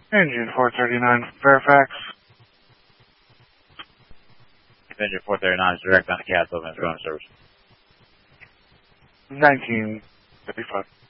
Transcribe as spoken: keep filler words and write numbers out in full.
Engine four thirty-nine, Fairfax. Engine four thirty-nine is direct on the Castle of Insurance Service. nineteen fifty-five.